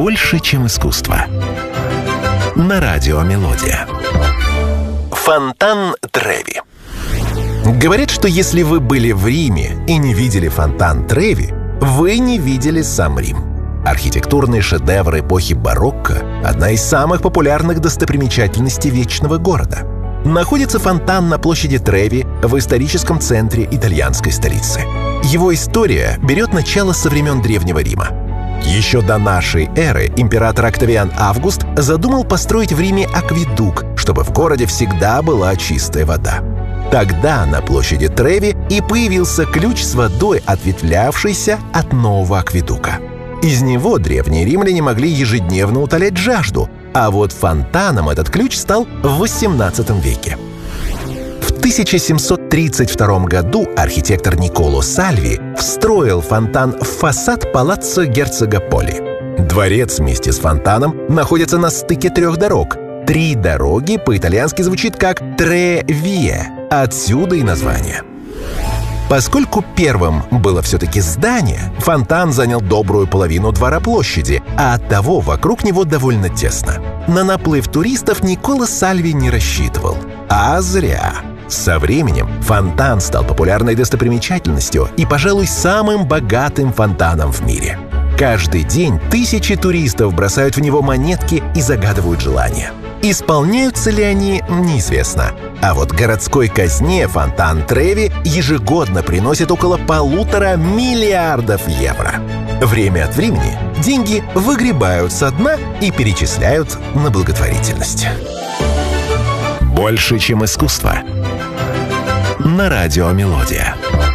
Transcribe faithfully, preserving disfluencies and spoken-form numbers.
больше, чем искусство. На радио «Мелодия». Фонтан Треви. Говорят, что если вы были в Риме и не видели фонтан Треви, вы не видели сам Рим. Архитектурный шедевр эпохи барокко – одна из самых популярных достопримечательностей вечного города. Находится фонтан на площади Треви в историческом центре итальянской столицы. Его история берет начало со времен Древнего Рима. Еще до нашей эры император Октавиан Август задумал построить в Риме акведук, чтобы в городе всегда была чистая вода. Тогда на площади Треви и появился ключ с водой, ответвлявшийся от нового акведука. Из него древние римляне могли ежедневно утолять жажду, а вот фонтаном этот ключ стал в восемнадцатом веке. В тысяча семьсот тридцать втором году архитектор Никколо Сальви встроил фонтан в фасад палаццо герцога Поли. Дворец вместе с фонтаном находится на стыке трех дорог. Три дороги по-итальянски звучит как «Tre vie», отсюда и название. Поскольку первым было все-таки здание, фонтан занял добрую половину двора площади, а оттого вокруг него довольно тесно. На наплыв туристов Никколо Сальви не рассчитывал. А зря. Со временем фонтан стал популярной достопримечательностью и, пожалуй, самым богатым фонтаном в мире. Каждый день тысячи туристов бросают в него монетки и загадывают желания. Исполняются ли они, неизвестно. А вот городской казне фонтан Треви ежегодно приносит около полутора миллиардов евро. Время от времени деньги выгребают со дна и перечисляют на благотворительность. Больше, чем искусство. На радио «Мелодия».